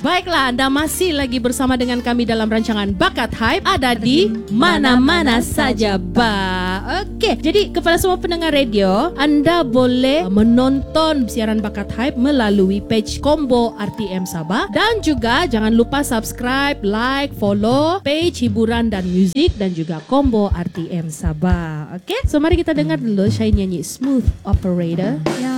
Baiklah, anda masih lagi bersama dengan kami dalam rancangan Bakat Hype, ada di mana-mana saja Okey, jadi kepada semua pendengar radio, anda boleh menonton siaran Bakat Hype melalui page Combo RTM Sabah, dan juga jangan lupa subscribe, like, follow page hiburan dan muzik dan juga Combo RTM Sabah. Okey, so mari kita dengar dulu Syahid nyanyi Smooth Operator. Ya.